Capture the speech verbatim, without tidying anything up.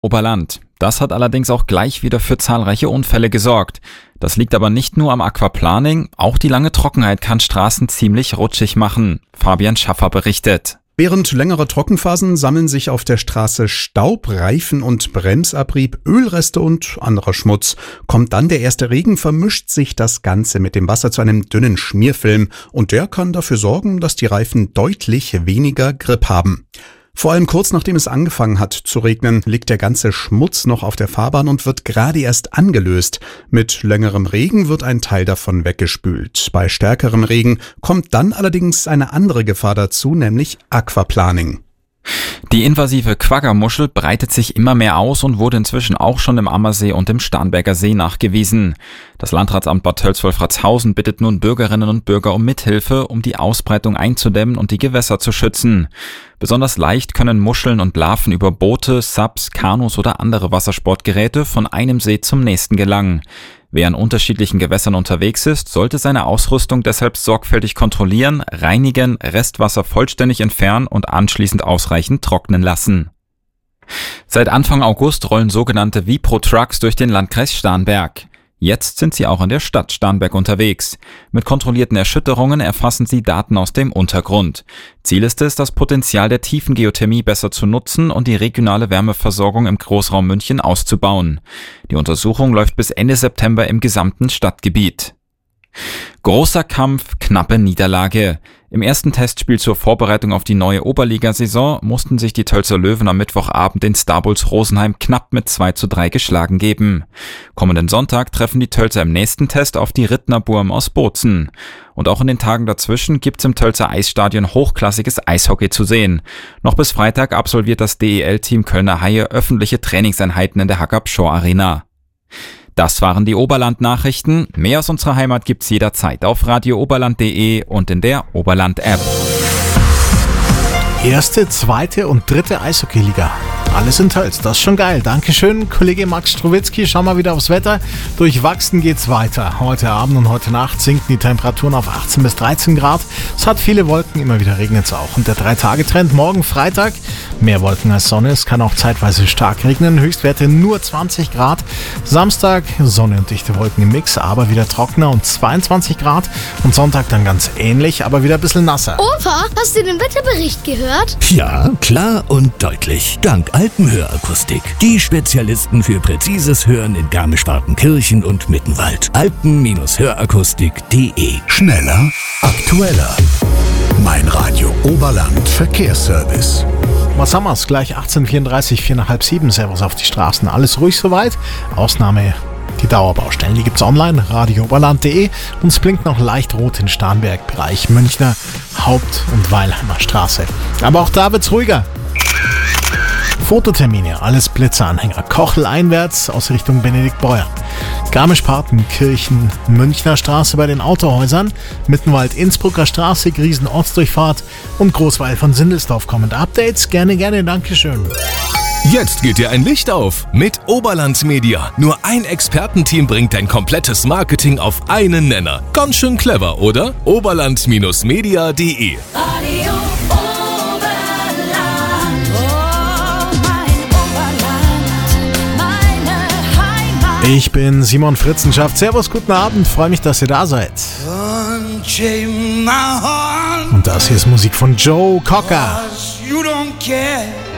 Oberland. Das hat allerdings auch gleich wieder für zahlreiche Unfälle gesorgt. Das liegt aber nicht nur am Aquaplaning, auch die lange Trockenheit kann Straßen ziemlich rutschig machen. Fabian Schaffer berichtet. Während längerer Trockenphasen sammeln sich auf der Straße Staub, Reifen- und Bremsabrieb, Ölreste und anderer Schmutz. Kommt dann der erste Regen, vermischt sich das Ganze mit dem Wasser zu einem dünnen Schmierfilm und der kann dafür sorgen, dass die Reifen deutlich weniger Grip haben. Vor allem kurz nachdem es angefangen hat zu regnen, liegt der ganze Schmutz noch auf der Fahrbahn und wird gerade erst angelöst. Mit längerem Regen wird ein Teil davon weggespült. Bei stärkerem Regen kommt dann allerdings eine andere Gefahr dazu, nämlich Aquaplaning. Die invasive Quagga-Muschel breitet sich immer mehr aus und wurde inzwischen auch schon im Ammersee und im Starnberger See nachgewiesen. Das Landratsamt Bad Tölz-Wolfratshausen bittet nun Bürgerinnen und Bürger um Mithilfe, um die Ausbreitung einzudämmen und die Gewässer zu schützen. Besonders leicht können Muscheln und Larven über Boote, Subs, Kanus oder andere Wassersportgeräte von einem See zum nächsten gelangen. Wer in unterschiedlichen Gewässern unterwegs ist, sollte seine Ausrüstung deshalb sorgfältig kontrollieren, reinigen, Restwasser vollständig entfernen und anschließend ausreichend trocknen lassen. Seit Anfang August rollen sogenannte Vipro-Trucks durch den Landkreis Starnberg. Jetzt sind sie auch in der Stadt Starnberg unterwegs. Mit kontrollierten Erschütterungen erfassen sie Daten aus dem Untergrund. Ziel ist es, das Potenzial der Tiefengeothermie besser zu nutzen und die regionale Wärmeversorgung im Großraum München auszubauen. Die Untersuchung läuft bis Ende September im gesamten Stadtgebiet. Großer Kampf, knappe Niederlage. Im ersten Testspiel zur Vorbereitung auf die neue Oberligasaison mussten sich die Tölzer Löwen am Mittwochabend den Starbulls Rosenheim knapp mit zwei zu drei geschlagen geben. Kommenden Sonntag treffen die Tölzer im nächsten Test auf die Rittner Burm aus Bozen. Und auch in den Tagen dazwischen gibt's im Tölzer Eisstadion hochklassiges Eishockey zu sehen. Noch bis Freitag absolviert das D E L-Team Kölner Haie öffentliche Trainingseinheiten in der Hackab-Shore Arena. Das waren die Oberland-Nachrichten. Mehr aus unserer Heimat gibt's jederzeit auf radio oberland punkt de und in der Oberland-App. Erste, zweite und dritte Eishockey-Liga. Alles in Tölz, das ist schon geil. Dankeschön, Kollege Max Strowitzki. Schauen wir wieder aufs Wetter. Durchwachsen geht's weiter. Heute Abend und heute Nacht sinken die Temperaturen auf achtzehn bis dreizehn Grad. Es hat viele Wolken, immer wieder regnet es auch. Und der Drei-Tage-Trend morgen Freitag. Mehr Wolken als Sonne. Es kann auch zeitweise stark regnen. Höchstwerte nur zwanzig Grad. Samstag Sonne und dichte Wolken im Mix, aber wieder trockener und zweiundzwanzig Grad. Und Sonntag dann ganz ähnlich, aber wieder ein bisschen nasser. Opa, hast du den Wetterbericht gehört? Ja, klar und deutlich. Dank Alpenhörakustik. Die Spezialisten für präzises Hören in Garmisch-Partenkirchen und Mittenwald. alpen Hörakustik punkt de. Schneller, aktueller. Mein Radio Oberland Verkehrsservice. Was haben wir's? Gleich achtzehn Uhr vierunddreißig, vier nach halb sieben. Servus auf die Straßen. Alles ruhig soweit. Ausnahme die Dauerbaustellen. Die gibt's online, radio oberland punkt de. Und es blinkt noch leicht rot in Starnberg, Bereich Münchner Haupt- und Weilheimer Straße. Aber auch da wird's ruhiger. Fototermine, alles Blitzeranhänger. Kochel einwärts aus Richtung Benediktbeuern. Garmisch-Partenkirchen, Münchner Straße bei den Autohäusern, Mittenwald, Innsbrucker Straße, Griesen Ortsdurchfahrt und Großweil von Sindelsdorf kommende Updates. Gerne, gerne, Dankeschön. Jetzt geht dir ein Licht auf mit Oberland Media. Nur ein Expertenteam bringt dein komplettes Marketing auf einen Nenner. Ganz schön clever, oder? oberland Media punkt de. Radio Oberland, oh mein Oberland, meine Heimat. Ich bin Simon Fritzenschaft. Servus, guten Abend. Freue mich, dass ihr da seid. Und das hier ist Musik von Joe Cocker. You don't care.